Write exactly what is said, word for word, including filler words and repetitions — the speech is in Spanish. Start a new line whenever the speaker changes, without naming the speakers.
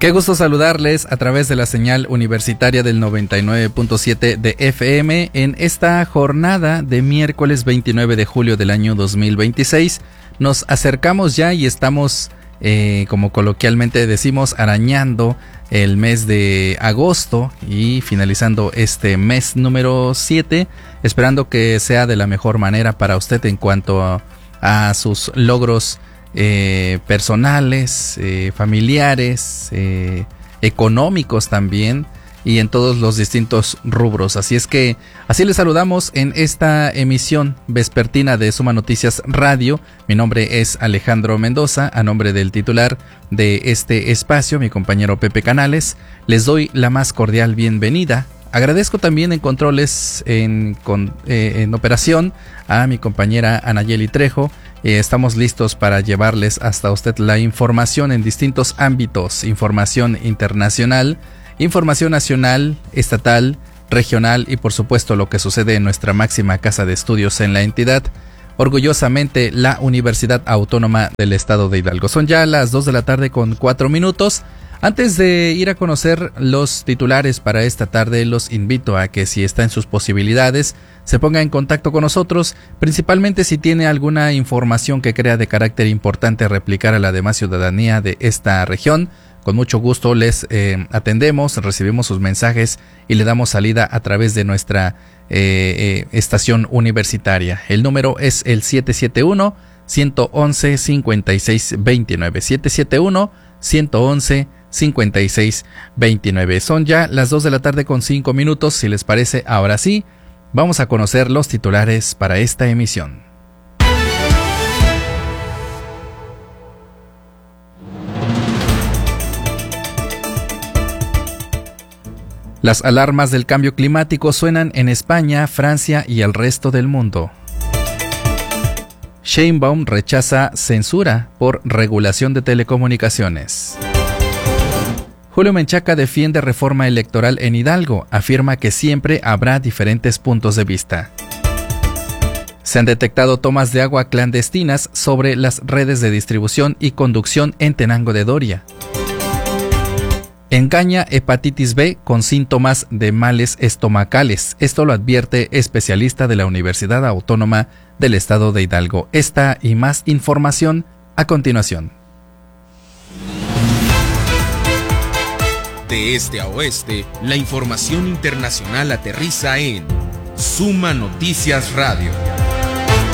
Qué gusto saludarles a través de la señal universitaria del noventa y nueve punto siete de F M en esta jornada de miércoles veintinueve de julio del año dos mil veintiséis. Nos acercamos ya y estamos, eh, como coloquialmente decimos, arañando el mes de agosto y finalizando este mes número siete, esperando que sea de la mejor manera para usted en cuanto a, a sus logros Eh, personales, eh, familiares, eh, económicos también, y en todos los distintos rubros. Así es que así les saludamos en esta emisión vespertina de Suma Noticias Radio. Mi nombre es Alejandro Mendoza, a nombre del titular de este espacio, mi compañero Pepe Canales, les doy la más cordial bienvenida. Agradezco también en controles, en, con, eh, en operación, a mi compañera Anayeli Trejo. Eh, estamos listos para llevarles hasta usted la información en distintos ámbitos, información internacional, información nacional, estatal, regional y por supuesto lo que sucede en nuestra máxima casa de estudios en la entidad, orgullosamente la Universidad Autónoma del Estado de Hidalgo. Son ya las dos de la tarde con cuatro minutos. Antes de ir a conocer los titulares para esta tarde, los invito a que si está en sus posibilidades, se ponga en contacto con nosotros, principalmente si tiene alguna información que crea de carácter importante replicar a la demás ciudadanía de esta región. Con mucho gusto les eh, atendemos, recibimos sus mensajes y le damos salida a través de nuestra eh, eh, estación universitaria. El número es el siete siete uno, uno uno uno, cinco seis dos nueve, siete siete uno, uno uno uno, cinco seis dos nueve. Son ya las dos de la tarde con cinco minutos. Si les parece, ahora sí, vamos a conocer los titulares para esta emisión. Las alarmas del cambio climático suenan en España, Francia y el resto del mundo. Sheinbaum rechaza censura por regulación de telecomunicaciones. Julio Menchaca defiende reforma electoral en Hidalgo, afirma que siempre habrá diferentes puntos de vista. Se han detectado tomas de agua clandestinas sobre las redes de distribución y conducción en Tenango de Doria. Engaña hepatitis B con síntomas de males estomacales. Esto lo advierte especialista de la Universidad Autónoma del Estado de Hidalgo. Esta y más información a continuación.
De este a oeste, la información internacional aterriza en Suma Noticias Radio.